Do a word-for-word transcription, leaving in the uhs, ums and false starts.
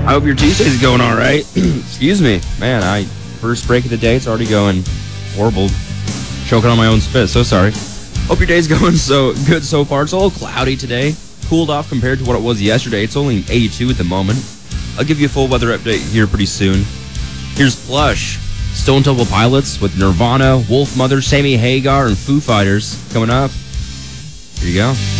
I hope your Tuesday's going all right. Excuse me. Man, I first break of the day, it's already going horrible. Choking on my own spit, so sorry. Hope your day's going so good so far. It's a little cloudy today. Cooled off compared to what it was yesterday. It's only eighty-two at the moment. I'll give you a full weather update here pretty soon. Here's Plush, Stone Temple Pilots with Nirvana, Wolf Mother, Sammy Hagar, and Foo Fighters coming up. Here you go.